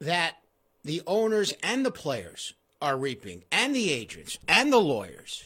that the owners and the players are reaping, and the agents and the lawyers.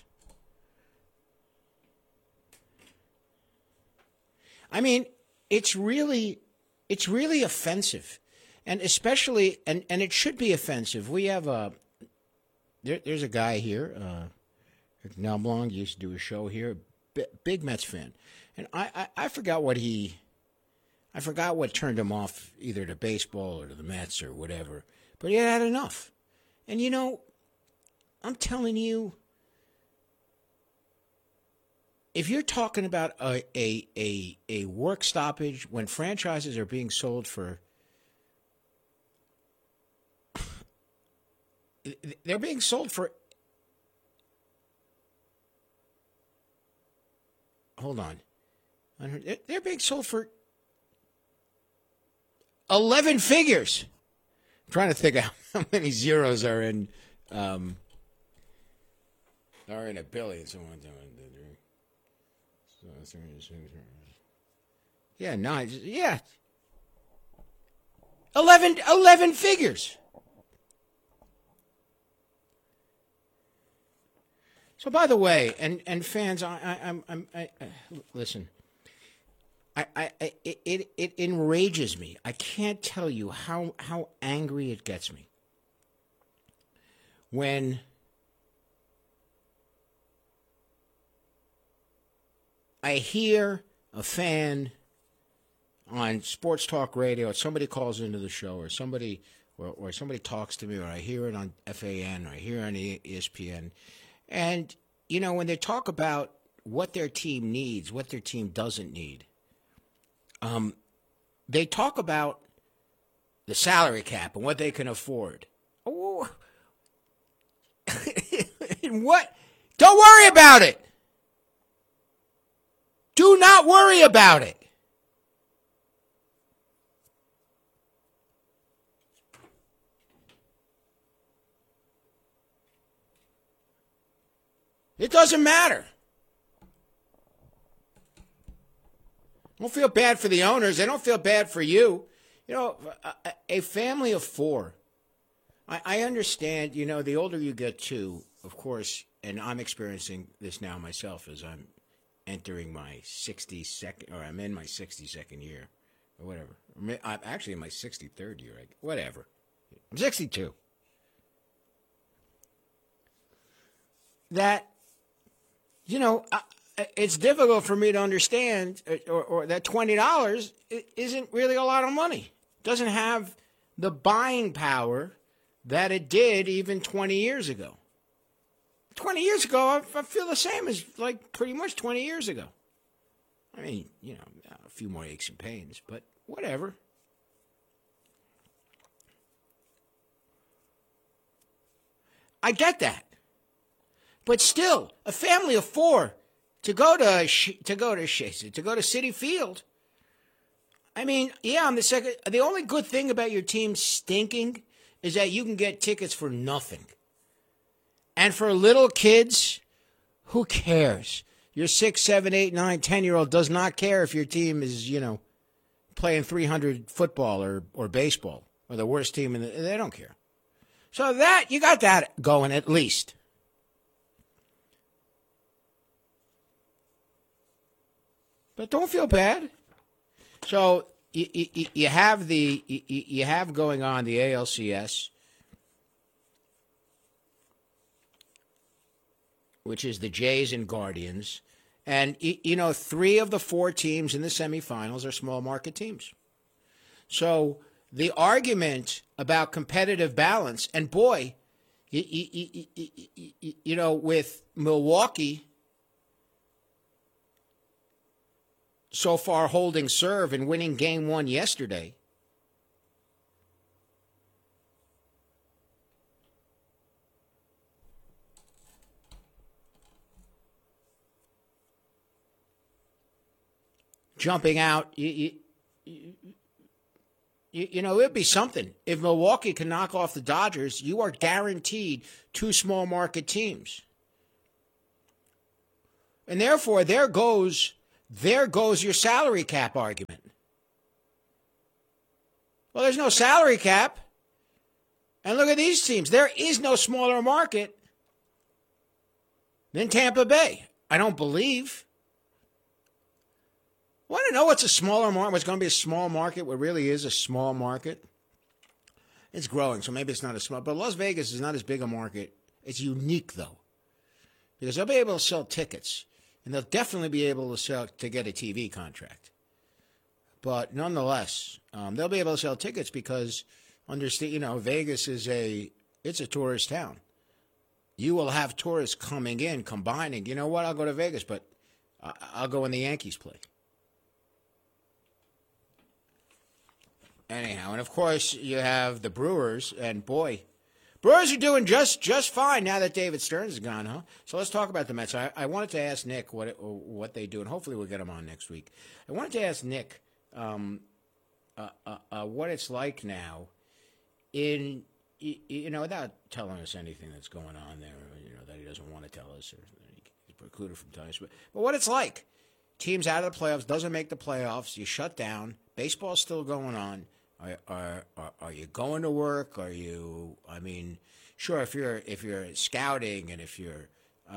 I mean, it's really offensive, and especially, and it should be offensive. We have there's a guy here, Now Blanc used to do a show here, big Mets fan, and I forgot what turned him off, either to baseball or to the Mets or whatever, but he had enough. And I'm telling you, if you're talking about a work stoppage when franchises are being sold for, they're being sold for, hold on, they're being sold for 11 figures. I'm trying to think of how many zeros are in a billion. Yeah, nine. Yeah, 11 figures. So, by the way, and fans, I'm listen. It enrages me. I can't tell you how angry it gets me when I hear a fan on sports talk radio, or somebody calls into the show, or somebody talks to me, or I hear it on FAN, or I hear it on ESPN, and when they talk about what their team needs, what their team doesn't need. They talk about the salary cap and what they can afford. Oh, what? Don't worry about it. Do not worry about it. It doesn't matter. Don't feel bad for the owners. They don't feel bad for you. A family of four. I understand, the older you get too, of course, and I'm experiencing this now myself as I'm entering my 62nd, or I'm in my 62nd year, or whatever. I'm actually in my 63rd year, whatever. I'm 62. That, it's difficult for me to understand, or that $20 isn't really a lot of money. It doesn't have the buying power that it did even 20 years ago. 20 years ago, I feel the same as pretty much 20 years ago. I mean, a few more aches and pains, but whatever. I get that. But still, a family of four to go to Citi Field. I mean, yeah, I'm the second. The only good thing about your team stinking is that you can get tickets for nothing. And for little kids, who cares? Your 6, 7, 8, 9, 10-year-old does not care if your team is, playing 300 football or baseball, or the worst team they don't care. So that, you got that going at least. But don't feel bad. So you have going on the ALCS, which is the Jays and Guardians, and 3 of the 4 teams in the semifinals are small market teams. So the argument about competitive balance, and boy, with Milwaukee so far holding serve and winning game 1 yesterday, jumping out, it'd be something. If Milwaukee can knock off the Dodgers, you are guaranteed 2 small market teams. And therefore, there goes your salary cap argument. Well, there's no salary cap. And look at these teams. There is no smaller market than Tampa Bay. I don't believe. Want to know what's a smaller market? What's going to be a small market? What really is a small market? It's growing, so maybe it's not as small. But Las Vegas is not as big a market. It's unique, though, because they'll be able to sell tickets, and they'll definitely be able to get a TV contract. But nonetheless, they'll be able to sell tickets because, Vegas is a tourist town. You will have tourists coming in, combining. You know what? I'll go to Vegas, but I'll go when the Yankees play. Anyhow, and of course you have the Brewers, and boy, Brewers are doing just fine now that David Stearns is gone, huh? So let's talk about the Mets. I wanted to ask Nick what they do, and hopefully we'll get him on next week. I wanted to ask Nick what it's like now without telling us anything that's going on there, that he doesn't want to tell us, or he's precluded from telling us. But what it's like. Teams out of the playoffs, doesn't make the playoffs, you shut down, baseball's still going on. Are you going to work? Are you? I mean, sure. If you're scouting and if you're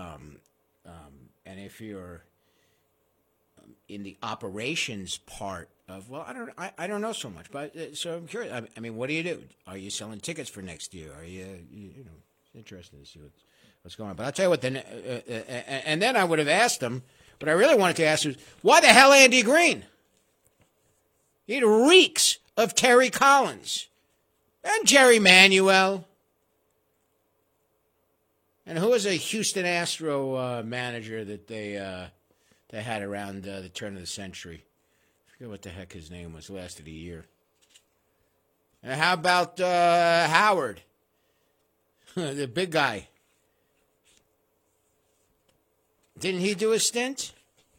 in the operations part of, well, I don't know so much, but so I'm curious. I mean, what do you do? Are you selling tickets for next year? Are you it's interesting to see what's going on. But I'll tell you what. And then I would have asked him, but I really wanted to ask him, why the hell Andy Green? He reeks of Terry Collins and Jerry Manuel. And who was a Houston Astro manager that they had around the turn of the century? I forget what the heck his name was. Lasted a year. And how about Howard, the big guy? Didn't he do a stint?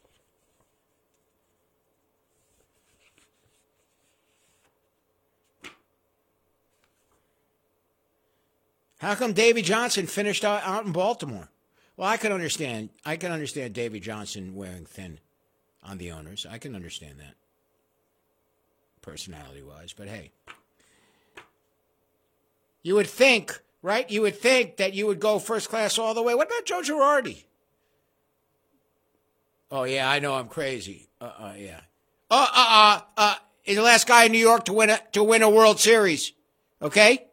How come Davey Johnson finished out in Baltimore? Well, I can understand Davey Johnson wearing thin on the owners. I can understand that, personality-wise. But hey, you would think, right? You would think that you would go first class all the way. What about Joe Girardi? Oh yeah, I know I'm crazy. Yeah. He's the last guy in New York to win a World Series. Okay.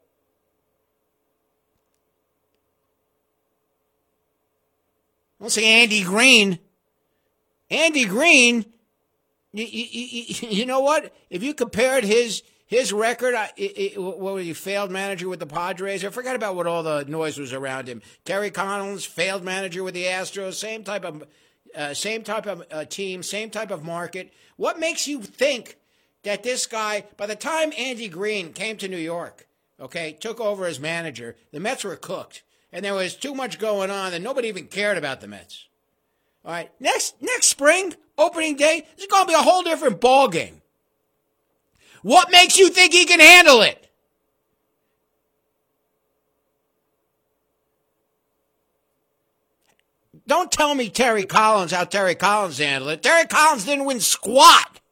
I'll say Andy Green. Andy Green, you know what? If you compared his record, what was he, failed manager with the Padres? I forgot about what all the noise was around him. Terry Collins, failed manager with the Astros, same type of team, same type of market. What makes you think that this guy, by the time Andy Green came to New York, okay, took over as manager, the Mets were cooked. And there was too much going on that nobody even cared about the Mets. All right, next spring, opening day, this is going to be a whole different ball game. What makes you think he can handle it? Don't tell me how Terry Collins handled it. Terry Collins didn't win squat.